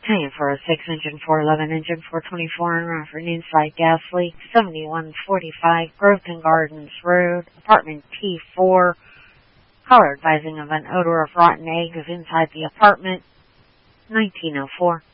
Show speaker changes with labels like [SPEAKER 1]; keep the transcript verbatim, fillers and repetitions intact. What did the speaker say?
[SPEAKER 1] Paying for a six engine, four eleven engine, four twenty-four and run for an inside gas leak. seventy-one forty-five Growth Gardens Road, apartment T four. Caller advising of an odor of rotten eggs inside the apartment. nineteen oh four.